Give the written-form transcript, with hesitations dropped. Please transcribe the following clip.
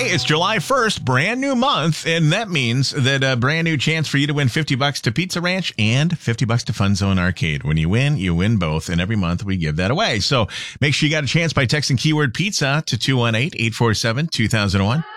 Hey, it's July 1st, brand new month, and that means that a brand new chance for you to win $50 to Pizza Ranch and $50 to Fun Zone Arcade. When you win both, and every month we give that away. So make sure you got a chance by texting keyword pizza to 218-847-2001.